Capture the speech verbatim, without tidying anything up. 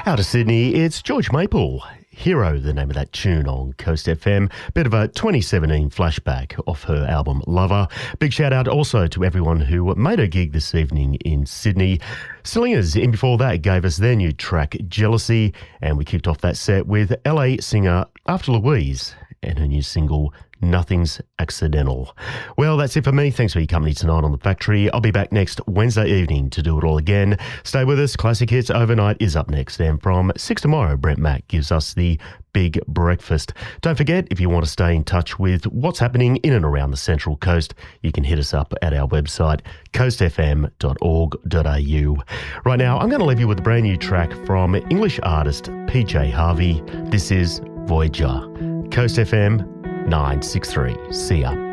Out of Sydney, it's George Maple. Hero, the name of that tune on Coast F M. Bit of a twenty seventeen flashback off her album Lover. Big shout out also to everyone who made her gig this evening in Sydney. Slingers, in before that, gave us their new track Jealousy, and we kicked off that set with L A singer After Louise and her new single Nothing's Accidental. Well, that's it for me. Thanks for your company tonight on The Factory. I'll be back next Wednesday evening to do it all again. Stay with us. Classic Hits Overnight is up next. And from six tomorrow, Brent Mack gives us the Big Breakfast. Don't forget, if you want to stay in touch with what's happening in and around the Central Coast, you can hit us up at our website, coast f m dot org dot a u. Right now, I'm going to leave you with a brand new track from English artist P J Harvey. This is Voyager. Coast F M nine six three. See ya.